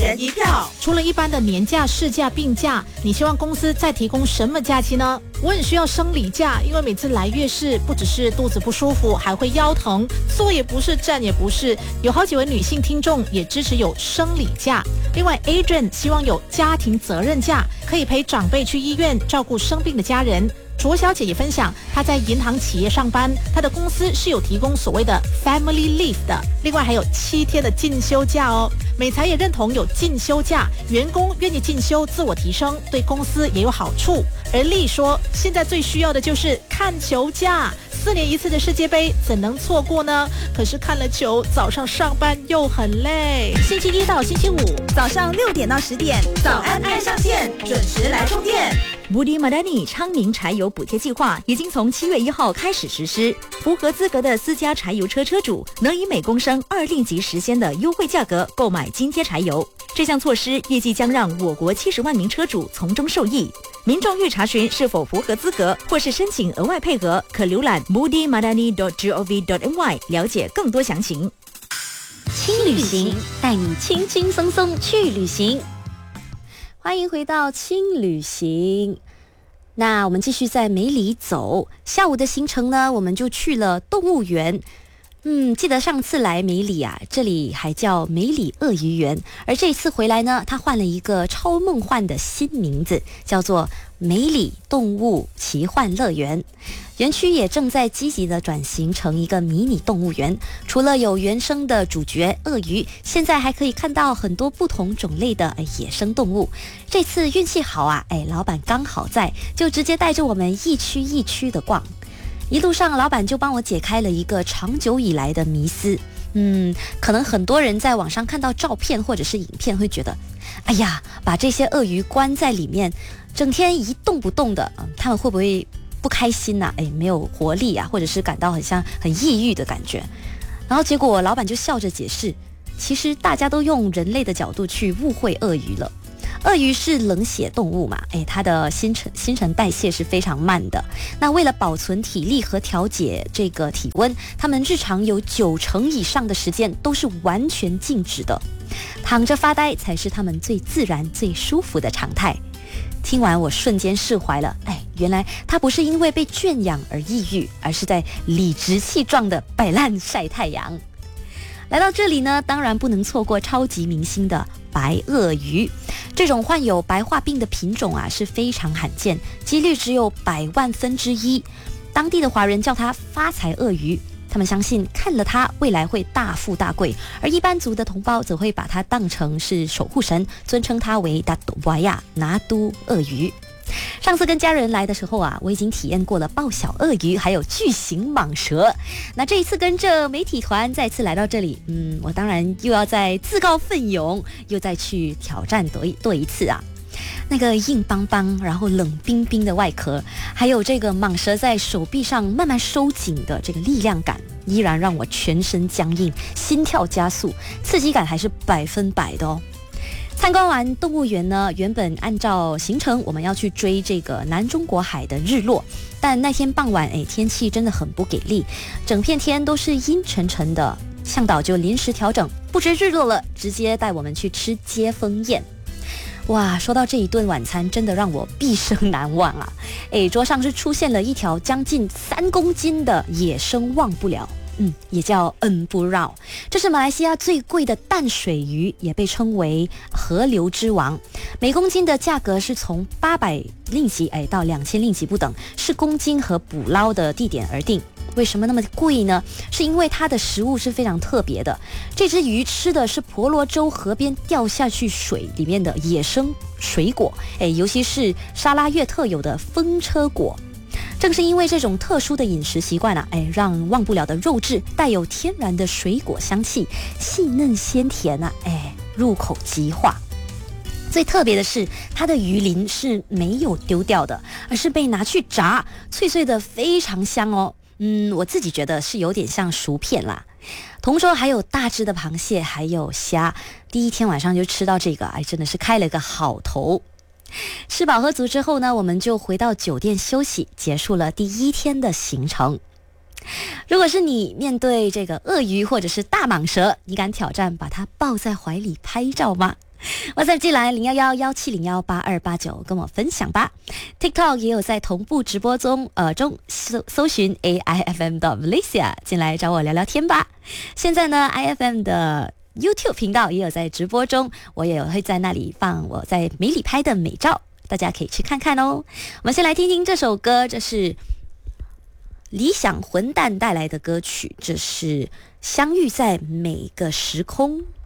人一票。 除了一般的年假、事假、病假，你希望公司再提供什么假期呢？我很需要生理假，因为每次来月事，不只是肚子不舒服，还会腰疼，坐也不是，站也不是。有好几位女性听众也支持有生理假。另外 Adrian 希望有家庭责任假，可以陪长辈去医院照顾生病的家人。卓小姐也分享，她在银行企业上班，她的公司是有提供所谓的 family leave 的，另外还有7天的进修假哦。美才也认同有进修假，员工愿意进修自我提升，对公司也有好处。而丽说，现在最需要的就是看球假，4年1次的世界杯怎能错过呢？可是看了球，早上上班又很累。星期1到星期5 早上6点到10点，早安爱上线，准时来充电。 Budi Madani 昌明柴油补贴计划已经从7月1号开始实施，符合资格的私家柴油车车主能以每公升2令吉10仙的优惠价格购买津贴柴油。这项措施预计将让我国70万名车主从中受益。民众欲查询是否符合资格，或是申请额外配额，可浏览 budimadani.gov.my 了解更多详情。 轻旅行，带你轻轻松松去旅行。欢迎回到轻旅行。那我们继续在梅里走，下午的行程呢，我们就去了动物园。记得上次来梅里啊，这里还叫梅里鳄鱼园，而这次回来呢，它换了一个超梦幻的新名字，叫做梅里动物奇幻乐园。园区也正在积极的转型成一个迷你动物园，除了有原生的主角鳄鱼，现在还可以看到很多不同种类的野生动物。这次运气好啊，老板刚好在，就直接带着我们一区一区的逛。一路上老板就帮我解开了一个长久以来的迷思。可能很多人在网上看到照片或者是影片会觉得，哎呀，把这些鳄鱼关在里面，整天一动不动的，他们会不会不开心啊？没有活力啊，或者是感到很抑郁的感觉。然后结果老板就笑着解释，其实大家都用人类的角度去误会鳄鱼了。鳄鱼是冷血动物嘛，它的新陈代谢是非常慢的。那为了保存体力和调节这个体温，它们日常有90%以上的时间都是完全静止的，躺着发呆才是它们最自然、最舒服的常态。听完我瞬间释怀了，原来它不是因为被圈养而抑郁，而是在理直气壮的摆烂晒太阳。来到这里呢，当然不能错过超级明星的白鳄鱼。这种患有白化病的品种啊是非常罕见，几率只有100万分之一。当地的华人叫它发财鳄鱼，他们相信看了它未来会大富大贵，而一般族的同胞则会把它当成是守护神，尊称它为达多瓦亚拿都鳄鱼。上次跟家人来的时候啊，我已经体验过了抱小鳄鱼还有巨型蟒蛇。那这一次跟着媒体团再次来到这里，我当然又要再自告奋勇，又再去挑战多一次啊。那个硬邦邦然后冷冰冰的外壳，还有这个蟒蛇在手臂上慢慢收紧的这个力量感，依然让我全身僵硬，心跳加速，刺激感还是100%的哦。参观完动物园呢，原本按照行程我们要去追这个南中国海的日落，但那天傍晚天气真的很不给力，整片天都是阴沉沉的，向导就临时调整，不追日落了，直接带我们去吃接风宴。哇，说到这一顿晚餐真的让我毕生难忘啊！桌上是出现了一条将近3公斤的野生忘不了，也叫恩布绕，这是马来西亚最贵的淡水鱼，也被称为河流之王。每公斤的价格是从800令吉到2000令吉不等，视公斤和捕捞的地点而定。为什么那么贵呢？是因为它的食物是非常特别的，这只鱼吃的是婆罗洲河边掉下去水里面的野生水果，尤其是沙拉越特有的风车果。正是因为这种特殊的饮食习惯啊，让忘不了的肉质带有天然的水果香气，细嫩鲜甜啊，入口即化。最特别的是，它的鱼鳞是没有丢掉的，而是被拿去炸，脆脆的，非常香哦。我自己觉得是有点像薯片啦。同桌还有大只的螃蟹，还有虾，第一天晚上就吃到这个，真的是开了个好头。吃饱喝足之后呢，我们就回到酒店休息，结束了第1天的行程。如果是你面对这个鳄鱼或者是大蟒蛇，你敢挑战把它抱在怀里拍照吗？ WhatsApp 寄来011-1701-8289跟我分享吧。TikTok 也有在同步直播中搜寻 AIFM.Malaysia 进来找我聊聊天吧。现在呢 IFM 的 YouTube 频道也有在直播中，我也会在那里放我在美里拍的美照，大家可以去看看哦。我们先来听听这首歌，这是理想混蛋带来的歌曲，这是相遇在每个时空。